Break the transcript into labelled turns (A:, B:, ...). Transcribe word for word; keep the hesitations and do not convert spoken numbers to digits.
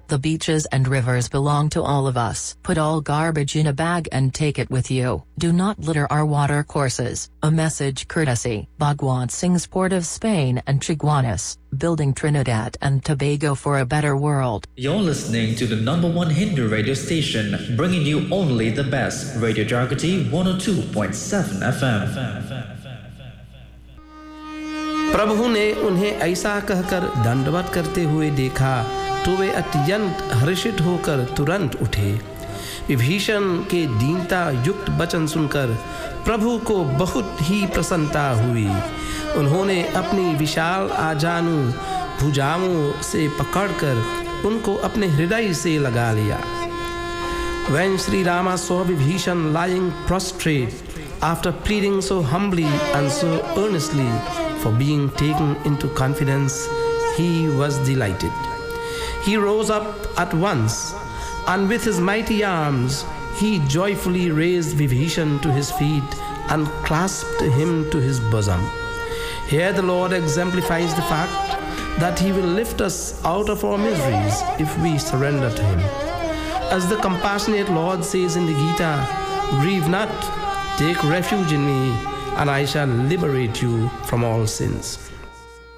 A: The beaches and rivers belong to all of us. Put all garbage in a bag and take it with you. Do not litter our water courses. A message courtesy Bhagwant Singh's Port of Spain and Chaguanas, building Trinidad and Tobago for a better world.
B: You're listening to the number one Hindu radio station, bringing you only the best. Radio Jagati one oh two point seven F M.
C: प्रभु ने उन्हें ऐसा कहकर दंडवत करते हुए देखा तो वे अत्यंत हर्षित होकर तुरंत उठे। विभीषण के दीनता युक्त वचन सुनकर प्रभु को बहुत ही प्रसन्नता हुई। उन्होंने अपनी विशाल आजानु भुजाओं से पकड़कर उनको अपने हृदय से लगा लिया। When Sri Rama saw Vibhishan lying prostrate after pleading so humbly and so earnestly for being taken into confidence, he was delighted. He rose up at once, and with his mighty arms, he joyfully raised Vibhishan to his feet and clasped him to his bosom. Here the Lord exemplifies the fact that he will lift us out of our miseries if we surrender to him. As the compassionate Lord says in the Gita, "Grieve not, take refuge in me, and I shall liberate you from all sins."